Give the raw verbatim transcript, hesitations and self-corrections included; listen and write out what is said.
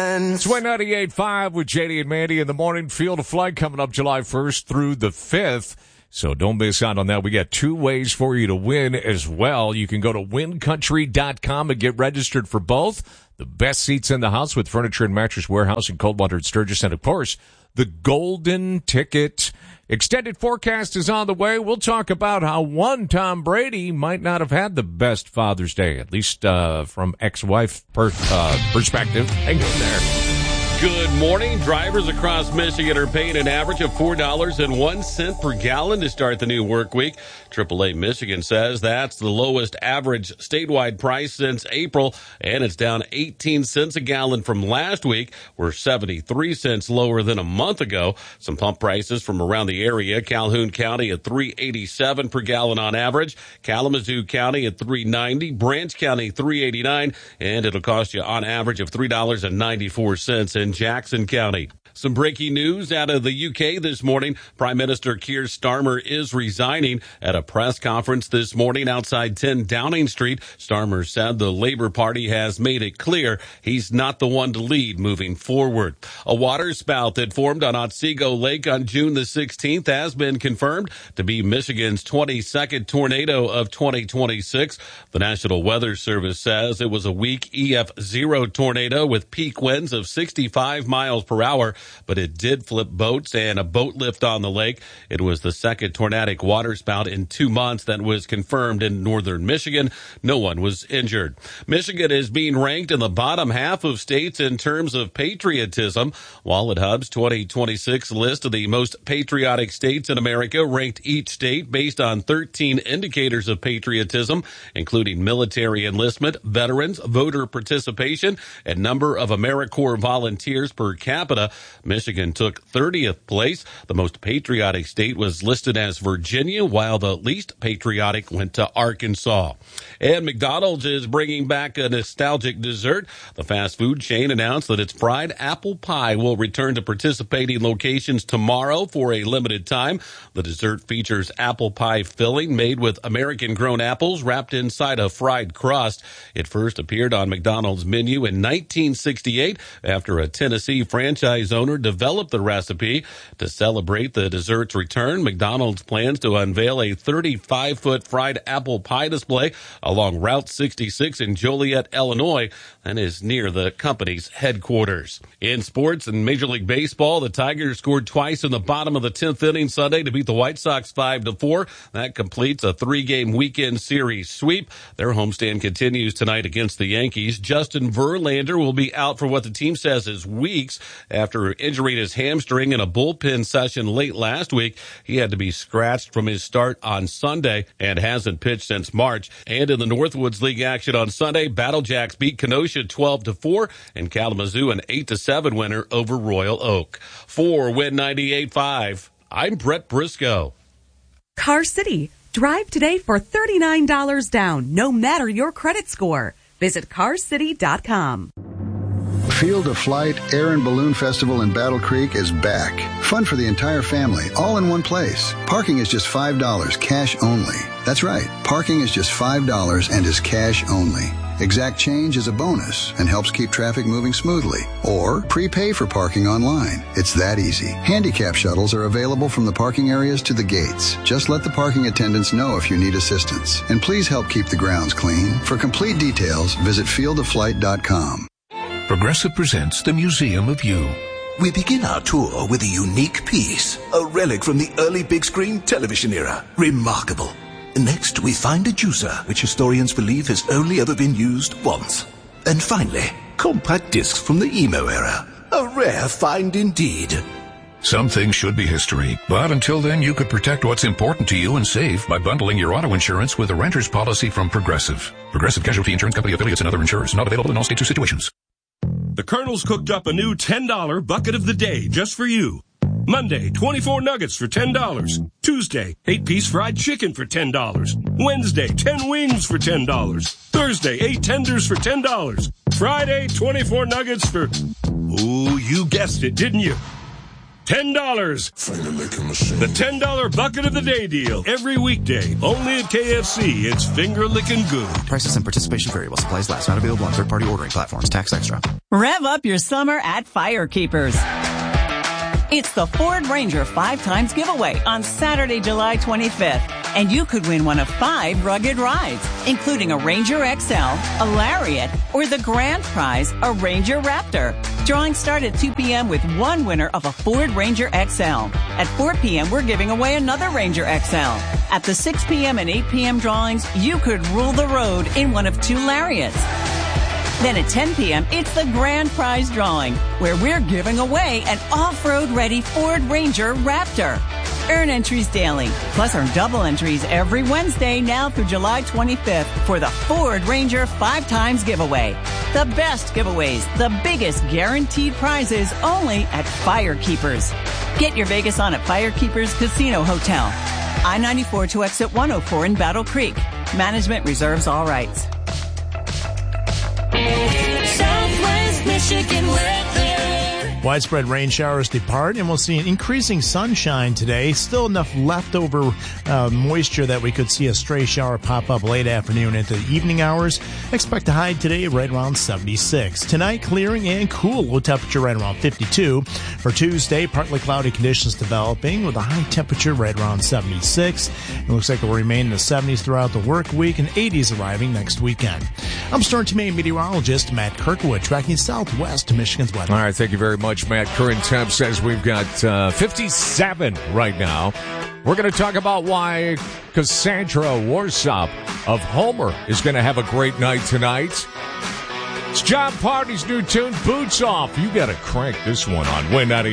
friends. It's Win ninety-eight point five with J D and Mandy in the morning. Field of Flight coming up July first through the fifth. So don't miss out on that. We got two ways for you to win as well. You can go to win country dot com and get registered for both. The best seats in the house with Furniture and Mattress Warehouse in Coldwater and Sturgis. And, of course, the Golden Ticket. Extended forecast is on the way. We'll talk about how one Tom Brady might not have had the best Father's Day, at least uh, from ex-wife per, uh, perspective. Hang on there. Good morning. Drivers across Michigan are paying an average of four dollars and one cent per gallon to start the new work week. triple A Michigan says that's the lowest average statewide price since April, and it's down eighteen cents a gallon from last week. We're seventy-three cents lower than a month ago. Some pump prices from around the area. Calhoun County at three eighty-seven per gallon on average. Kalamazoo County at three ninety. Branch County three eighty-nine, and it'll cost you on average of three dollars and ninety-four cents in Jackson County. Some breaking news out of the U K this morning. Prime Minister Keir Starmer is resigning. At a press conference this morning outside ten Downing Street, Starmer said the Labour Party has made it clear he's not the one to lead moving forward. A water spout that formed on Otsego Lake on June the sixteenth has been confirmed to be Michigan's twenty-second tornado of twenty twenty-six. The National Weather Service says it was a weak E F zero tornado with peak winds of sixty-five miles per hour. But it did flip boats and a boat lift on the lake. It was the second tornadic waterspout in two months that was confirmed in northern Michigan. No one was injured. Michigan is being ranked in the bottom half of states in terms of patriotism. Wallet Hub's twenty twenty-six list of the most patriotic states in America ranked each state based on thirteen indicators of patriotism, including military enlistment, veterans, voter participation, and number of AmeriCorps volunteers per capita. Michigan took thirtieth place. The most patriotic state was listed as Virginia, while the least patriotic went to Arkansas. And McDonald's is bringing back a nostalgic dessert. The fast food chain announced that its fried apple pie will return to participating locations tomorrow for a limited time. The dessert features apple pie filling made with American-grown apples wrapped inside a fried crust. It first appeared on McDonald's menu in nineteen sixty-eight after a Tennessee franchise owner developed the recipe. To celebrate the dessert's return, McDonald's plans to unveil a thirty-five foot fried apple pie display along Route sixty-six in Joliet, Illinois, and is near the company's headquarters. In sports and Major League Baseball, the Tigers scored twice in the bottom of the tenth inning Sunday to beat the White Sox five to four. That completes a three-game weekend series sweep. Their homestand continues tonight against the Yankees. Justin Verlander will be out for what the team says is weeks after injury to his hamstring in a bullpen session late last week. He had to be scratched from his start on Sunday and hasn't pitched since March. And in the Northwoods League action on Sunday, Battle Jacks beat Kenosha twelve to four and Kalamazoo an eight to seven winner over Royal Oak. For Win ninety-eight point five, I'm Brett Briscoe. Car City. Drive today for thirty-nine dollars down, no matter your credit score. Visit car city dot com. Field of Flight Air and Balloon Festival in Battle Creek is back. Fun for the entire family, all in one place. Parking is just five dollars, cash only. That's right, parking is just five dollars and is cash only. Exact change is a bonus and helps keep traffic moving smoothly. Or prepay for parking online. It's that easy. Handicap shuttles are available from the parking areas to the gates. Just let the parking attendants know if you need assistance. And please help keep the grounds clean. For complete details, visit field of flight dot com. Progressive presents the Museum of You. We begin our tour with a unique piece, a relic from the early big screen television era. Remarkable. Next, we find a juicer, which historians believe has only ever been used once. And finally, compact discs from the emo era. A rare find indeed. Some things should be history, but until then you could protect what's important to you and save by bundling your auto insurance with a renter's policy from Progressive. Progressive Casualty Insurance Company affiliates and other insurers. Not available in all states or situations. The Colonel's cooked up a new ten dollar bucket of the day just for you. Monday, twenty-four nuggets for ten dollars. Tuesday, eight piece fried chicken for ten dollars. Wednesday, ten wings for ten dollars. Thursday, eight tenders for ten dollars. Friday, twenty-four nuggets for... Ooh, you guessed it, didn't you? ten dollars. The ten dollar Bucket of the Day deal. Every weekday. Only at K F C. It's finger licking good. Prices and participation vary while supplies last. Not available on third-party ordering platforms. Tax extra. Rev up your summer at Firekeepers. It's the Ford Ranger Five Times Giveaway on Saturday, July twenty-fifth. And you could win one of five rugged rides, including a Ranger X L, a Lariat, or the grand prize, a Ranger Raptor. Drawings start at two p.m. with one winner of a Ford Ranger X L. At four p.m., we're giving away another Ranger X L. At the six p.m. and eight p.m. drawings, you could rule the road in one of two Lariats. Then at ten p.m., it's the grand prize drawing, where we're giving away an off-road ready Ford Ranger Raptor. Earn entries daily, plus earn double entries every Wednesday now through July twenty-fifth for the Ford Ranger Five Times Giveaway. The best giveaways, the biggest guaranteed prizes, only at Firekeepers. Get your Vegas on at Firekeepers Casino Hotel. I ninety-four to exit one oh four in Battle Creek. Management reserves all rights. Southwest Michigan weather. Widespread rain showers depart, and we'll see an increasing sunshine today. Still enough leftover uh, moisture that we could see a stray shower pop up late afternoon into the evening hours. Expect a high today right around seventy-six. Tonight, clearing and cool. Low temperature right around fifty-two. For Tuesday, partly cloudy conditions developing with a high temperature right around seventy-six. It looks like it will remain in the seventies throughout the work week and eighties arriving next weekend. I'm Storm Team meteorologist Matt Kirkwood, tracking southwest Michigan's weather. All right, thank you very much, Matt. Current temp says we've got uh, fifty-seven right now. We're going to talk about why Cassandra Warsop of Homer is going to have a great night tonight. It's John Party's new tune, Boots Off. You got to crank this one on Win ninety.